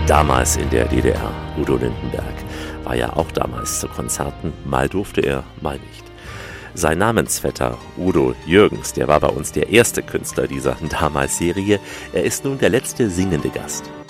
Damals in der DDR, Udo Lindenberg, war ja auch damals zu Konzerten, mal durfte er, mal nicht. Sein Namensvetter Udo Jürgens, der war bei uns der erste Künstler dieser Damals-Serie. Er ist nun der letzte singende Gast.